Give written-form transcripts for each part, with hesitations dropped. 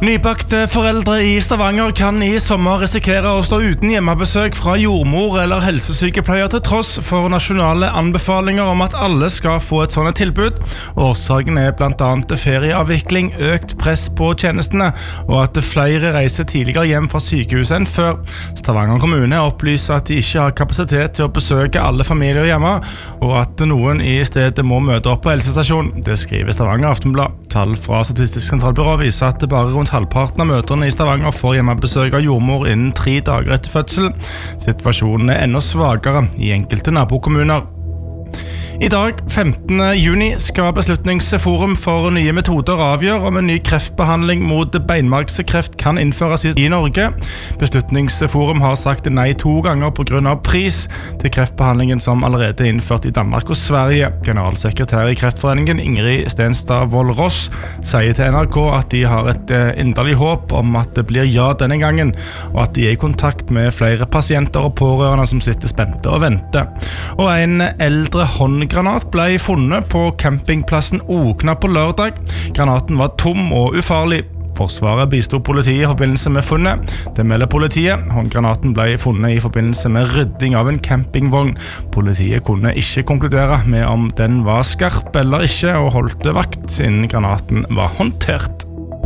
Nybakte foreldre i Stavanger kan i sommer risikere å stå uten hjemmebesøk fra jordmor eller helsesykepleier til tross for nasjonale anbefalinger om at alle skal få et sånt tilbud. Årsaken blant annet ferieavvikling, økt press på tjenestene og at flere reiser tidligere hjem fra sykehuset enn før. Stavanger kommune opplyser at de ikke har kapasitet til å besøke alle familier hjemme, og at noen i stedet må møte opp på helsestasjon. Det skriver Stavanger Aftenblad. Tall fra Statistisk sentralbyrå viser at det bare rundt halvparten av mødrene i Stavanger får hjemmebesøk av jordmor innen 3 dager etter fødsel. Situasjonen enda svakere i enkelte nabokommuner. I dag, 15. juni, skal Beslutningsforum for nye metoder avgjøre om en ny kreftbehandling mot beinmargskreft kan innføres i Norge. Beslutningsforum har sagt nei 2 ganger på grunn av pris til kreftbehandlingen som allerede er innført i Danmark og Sverige. Generalsekretær i Kreftforeningen Ingrid Stenstad Vold-Ross sier til NRK at de har et inderlig håp om at det blir ja denne gangen, og at de er i kontakt med flere pasienter og pårørende som sitter spente og venter. Og en eldre håndgranat ble funnet på campingplassen Okna på lørdag. Granaten var tom og ufarlig. Forsvaret bistod politiet i forbindelse med funnet. Det melder politiet. Håndgranaten ble funnet i forbindelse med rydding av en campingvogn. Politiet kunne ikke konkludere med om den var skarp eller ikke, og holdt vakt innen granaten var håndtert.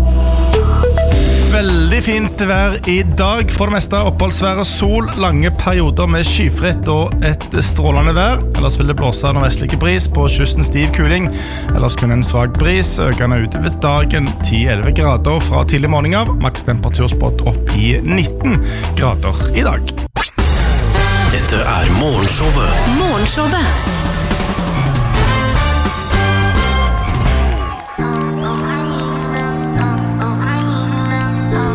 Veldig fint vær i dag. For det meste oppholdsvær og sol, lange perioder med skyfritt og et strålende vær. Ellers vil det blåse nordvestlig bris, på kysten stiv kuling. Ellers kun en svag bris, økende utover dagen 10-11 grader fra tidlig morgen av. Makstemperatur spådd opp i 19 grader i dag. Dette er Morgenshowet. Morgenshowet.